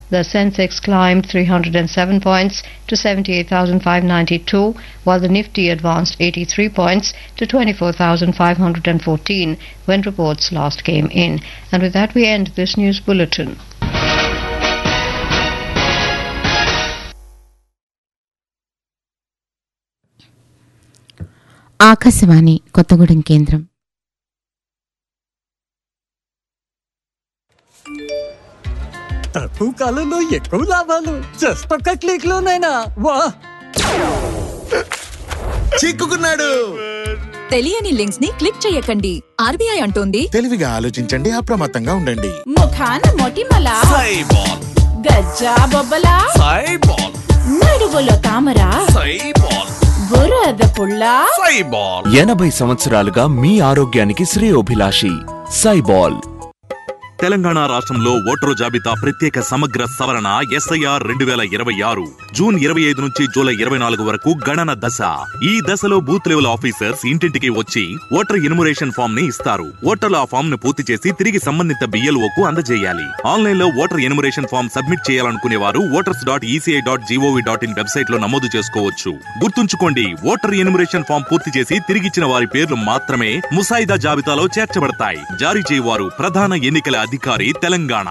The Sensex climbed 307 points to 78,592, while the Nifty advanced 83 points to 24,514 when reports last came in. And with that, we end this news bulletin. Akashvani Kothagudem కేంద్రం. తక్కువ కాలంలో ఎక్కువ లాభాలు just ఒక్క click లోనైనా వా! చిక్కుకున్నాడు. తెలియని లింక్స్ ని క్లిక్ చేయకండి. ఆర్బీఐ అంటోంది తెలివిగా ఆలోచించండి, అప్రమత్తంగా ఉండండి. ముఖాన మొటిమల సైబాల్, గజ్జా బొబ్బల సైబాల్, నడువులో తామర సైబాల్, బురద పుల్ల సైబాల్. 80 సంవత్సరాలుగా మీ ఆరోగ్యానికి శ్రేయోభిలాషి సైబాల్. తెలంగాణ రాష్ట్రంలో ఓటరు జాబితా ప్రత్యేక సమగ్ర సవరణ SIR 2026 జూన్ 25 నుంచి జూలై 24 వరకు గణన దశ. ఈ దశలో బూత్ లెవెల్ ఆఫీసర్స్ ఇంటింటికి వచ్చి ఓటర్ ఎన్యుమరేషన్ ఫామ్ ని ఇస్తారు. ఓటర్లు ఆ ఫామ్ ను పూర్తి చేసి తిరిగి సంబంధిత BLOకు అందజేయాలి. ఆన్లైన్ లో ఓటర్ ఎన్యుమరేషన్ ఫామ్ సబ్మిట్ చేయాలనుకునే వారు voters.eci.gov.in వెబ్సైట్ లో నమోదు చేసుకోవచ్చు. గుర్తుంచుకోండి, ఓటర్ ఎన్యుమరేషన్ ఫామ్ పూర్తి చేసి తిరిగిచ్చిన వారి పేర్లు మాత్రమే ముసాయిదా జాబితాలో చేర్చబడతాయి. జారీ చేయవారు ప్రధాన ఎన్నికల అధికారి, Telangana.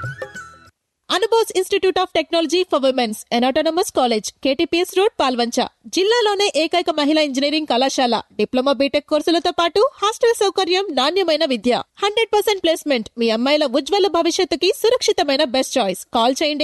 Anubose institute of technology for women's and autonomous college, KTPS road, Palvancha. జిల్లాలోనే ఏకైక మహిళా ఇంజనీరింగ్ కళాశాల. డిప్లొమా బీటెక్ కోర్సులతో పాటు హాస్టల్ సౌకర్యం, నాణ్యమైన విద్య, 100% ప్లేస్మెంట్. మీ అమ్మాయిల ఉజ్వల భవిష్యత్తుకి సురక్షితమైన బెస్ట్ చాయిస్. కాల్ చేయండి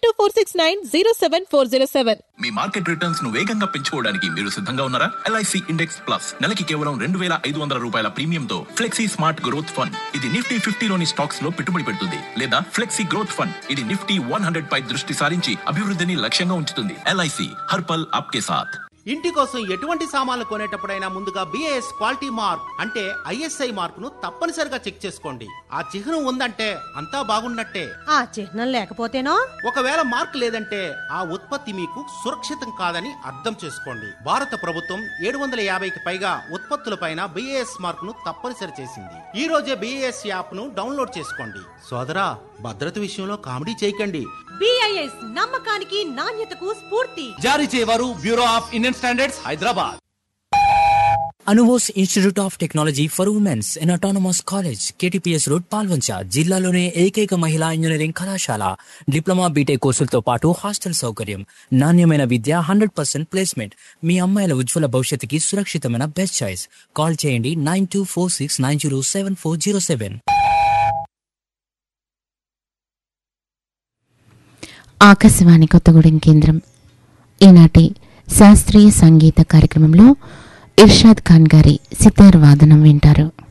9246907407. మీ మార్కెట్ రిటర్న్స్ ను వేగంగా పెంచుకోవడానికి మీరు సిద్ధంగా ఉన్నారా? LIC ఇండెక్స్ ప్లస్ నెలకి కేవలం 2,500 రూపాయల ప్రీమియంతో ఫ్లెక్సీ స్మార్ట్ గ్రోత్ ఫండ్. ఇది నిఫ్టీ 50లోని స్టాక్స్ లో పెట్టుబడి పెడుతుంది. లేదా ఫ్లెక్సీ గ్రోత్ ఫండ్, ఇది నిఫ్టీ 100 పై దృష్టి సారించి అభివృద్ధిని లక్ష్యంగా ఉంచుతుంది. LIC హర్ పల్ ఆప్కే సాథ్. ఇంటి కోసం ఎటువంటి సామాన్లు కొనేటప్పుడైనా ముందుగా BIS క్వాలిటీ మార్క్ అంటే ISI మార్కును తప్పనిసరిగా చెక్ చేసుకోండి. ఆ చిహ్నం ఉందంటే అంతా బాగున్నట్టే. ఆ చిహ్నం లేకపోతేనో? ఒకవేళ మార్క్ లేదంటే ఆ ఉత్పత్తి మీకు సురక్షితం కాదని అర్థం చేసుకోండి. భారత ప్రభుత్వం 750కి పైగా ఉత్పత్తులపైన BIS మార్కును తప్పనిసరి చేసింది. ఈ రోజే BIS యాప్ ను డౌన్లోడ్ చేసుకోండి. సోదరా, భద్రత విషయంలో కామెడీ చేయకండి. BIS నమ్మకానికి, నాణ్యతకు స్ఫూర్తి. జారీ చేయవారు bureau of Indian standards, Hyderabad. Anubose institute of technology for women's and autonomous college, KTPS road, Palvancha. జిల్లాలోనే ఏకైక మహిళా ఇంజనీరింగ్ కళాశాల. డిప్లొమా బీటెక్ కోర్సులతో పాటు హాస్టల్ సౌకర్యం, నాణ్యమైన విద్య, 100% ప్లేస్మెంట్. మీ అమ్మాయిల ఉజ్వల భవిష్యత్తుకి సురక్షితమైన బెస్ట్ చాయిస్. కాల్ చేయండి 9246907407. ఆకాశవాణి కొత్తగూడెం కేంద్రం. ఈనాటి శాస్త్రీయ సంగీత కార్యక్రమంలో ఇర్షాద్ ఖాన్ గారి సితార్ వాదనం వింటారు.